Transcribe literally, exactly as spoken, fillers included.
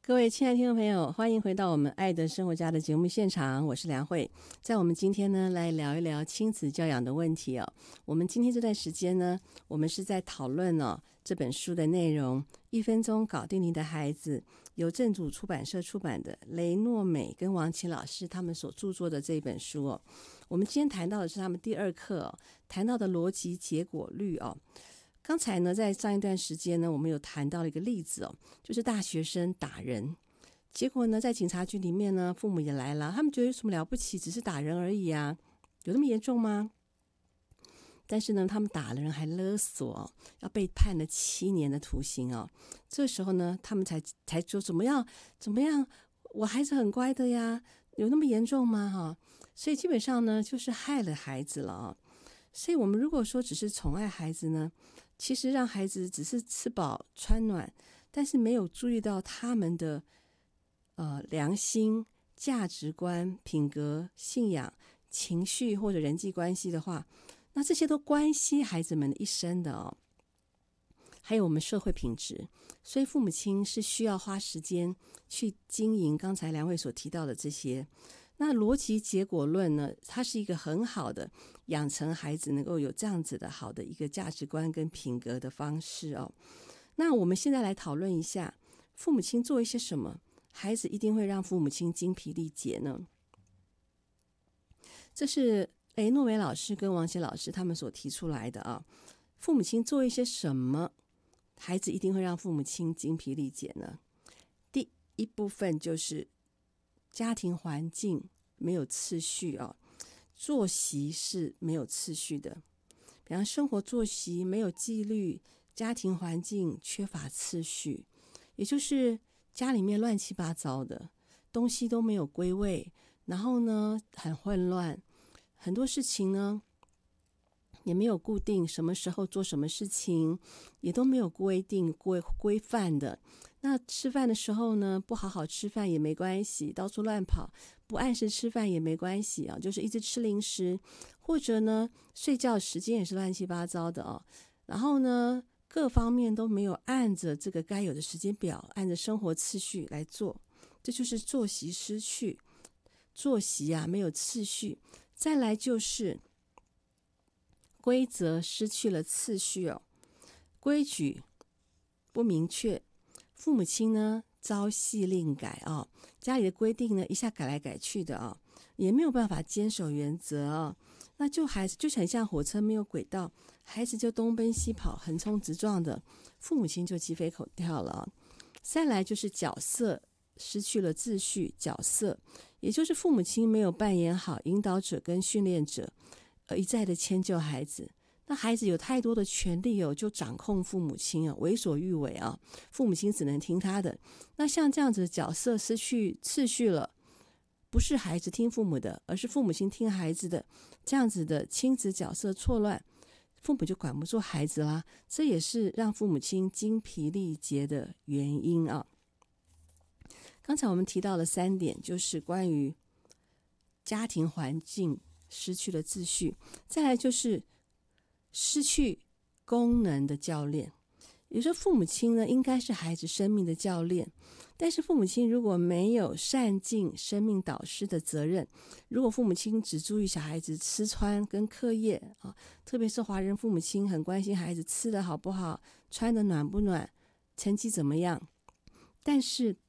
各位亲爱的听众朋友，欢迎回到我们爱的生活家的节目现场，我是梁慧。在我们今天呢，来聊一聊亲子教养的问题哦。我们今天这段时间呢，我们是在讨论哦这本书的内容，一分钟搞定你的孩子，由正主出版社出版的雷诺美跟王琦老师他们所著作的这本书哦。我们今天谈到的是他们第二课哦，谈到的逻辑结果律哦。刚才呢，在上一段时间呢，我们有谈到了一个例子哦，就是大学生打人，结果呢，在警察局里面呢，父母也来了，他们觉得有什么了不起，只是打人而已啊，有那么严重吗？但是呢，他们打了人还勒索哦，要被判了七年的徒刑哦。这时候呢，他们才才说怎么样怎么样，我孩子很乖的呀，有那么严重吗？哈，所以基本上呢，就是害了孩子了啊。所以我们如果说只是宠爱孩子呢，其实让孩子只是吃饱穿暖，但是没有注意到他们的呃良心、价值观、品格、信仰、情绪或者人际关系的话，那这些都关系孩子们的一生的哦。还有我们社会品质，所以父母亲是需要花时间去经营刚才梁慧所提到的这些。那逻辑结果论呢，它是一个很好的养成孩子能够有这样子的好的一个价值观跟品格的方式哦。那我们现在来讨论一下，父母亲做一些什么，孩子一定会让父母亲精疲力竭呢？这是雷诺维老师跟王琦老师他们所提出来的啊。父母亲做一些什么，孩子一定会让父母亲精疲力竭呢？第一部分就是家庭环境没有次序哦，作息是没有次序的，比方生活作息没有纪律，家庭环境缺乏次序，也就是家里面乱七八糟的，东西都没有归位，然后呢很混乱，很多事情呢也没有固定什么时候做什么事情，也都没有规定规规范的。那吃饭的时候呢，不好好吃饭也没关系，到处乱跑，不按时吃饭也没关系啊，就是一直吃零食，或者呢睡觉时间也是乱七八糟的哦。然后呢各方面都没有按着这个该有的时间表，按着生活次序来做，这就是作息失去，作息啊没有次序。再来就是规则失去了次序哦，规矩不明确，父母亲呢朝夕令改啊、哦，家里的规定呢一下改来改去的啊、哦，也没有办法坚守原则啊、哦，那就孩子就很像火车没有轨道，孩子就东奔西跑，横冲直撞的，父母亲就鸡飞狗跳了、哦。再来就是角色失去了秩序，角色也就是父母亲没有扮演好引导者跟训练者，而一再的迁就孩子。那孩子有太多的权利哦，就掌控父母亲啊，为所欲为啊，父母亲只能听他的。那像这样子的角色失去次序了，不是孩子听父母的，而是父母亲听孩子的，这样子的亲子角色错乱，父母就管不住孩子啦，这也是让父母亲精疲力竭的原因啊。刚才我们提到了三点，就是关于家庭环境失去了秩序，再来就是失去功能的教练。也就是父母亲呢，应该是孩子生命的教练，但是父母亲如果没有善尽生命导师的责任，如果父母亲只注意小孩子吃穿跟课业啊，特别是华人父母亲很关心孩子吃的好不好，穿的暖不暖，成绩怎么样，但是